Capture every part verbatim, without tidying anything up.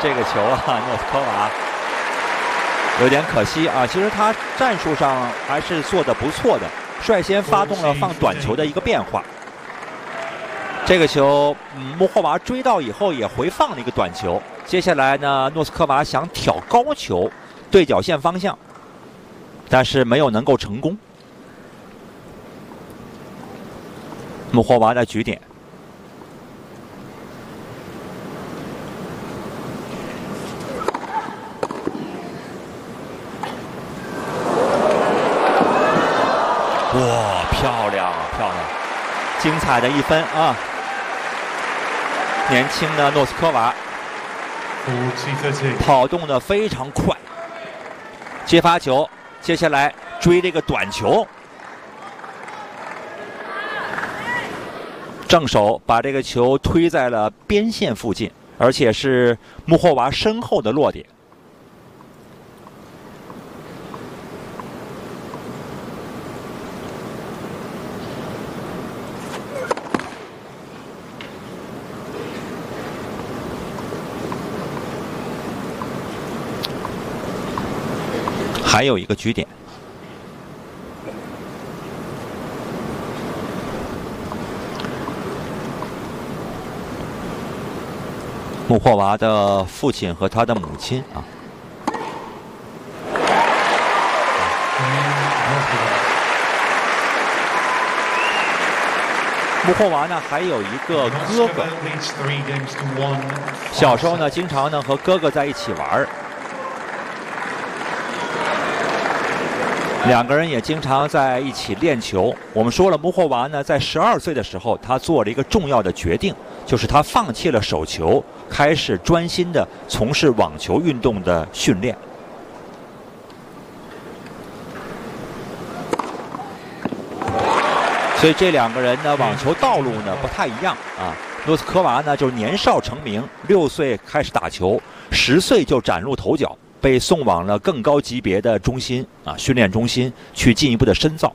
这个球啊，诺斯科娃有点可惜啊。其实他战术上还是做得不错的，率先发动了放短球的一个变化。这个球，嗯，穆霍娃追到以后也回放了一个短球。接下来呢，诺斯科娃想挑高球，对角线方向，但是没有能够成功。穆霍娃的局点。哇，漂亮啊，漂亮！精彩的一分啊！年轻的诺斯科娃跑动的非常快，接发球，接下来追这个短球，正手把这个球推在了边线附近，而且是穆霍娃身后的落点。还有一个局点，穆霍娃的父亲和他的母亲啊，穆霍娃呢还有一个哥哥，小时候呢经常呢和哥哥在一起玩。两个人也经常在一起练球。我们说了，穆霍娃呢，在十二岁的时候，他做了一个重要的决定，就是他放弃了手球，开始专心的从事网球运动的训练。所以这两个人呢，网球道路呢不太一样啊。诺斯科娃呢，就是年少成名，六岁开始打球，十岁就崭露头角。被送往了更高级别的中心啊，训练中心去进一步的深造。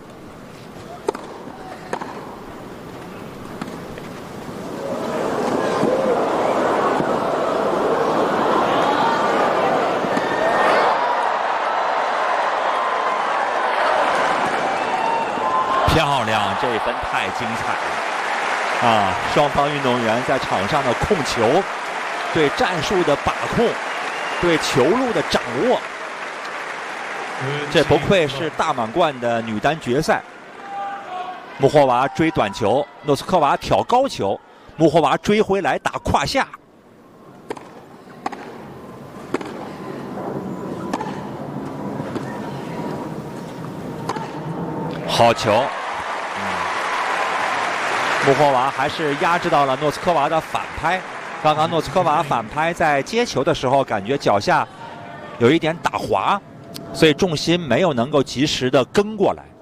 漂亮，这一分太精彩了啊！双方运动员在场上的控球，对战术的把控。对球路的掌握，这不愧是大满贯的女单决赛。穆霍娃追短球，诺斯科娃挑高球，穆霍娃追回来打胯下。好球，嗯，穆霍娃还是压制到了诺斯科娃的反拍。刚刚诺斯科娃反拍在接球的时候，感觉脚下有一点打滑，所以重心没有能够及时的跟过来。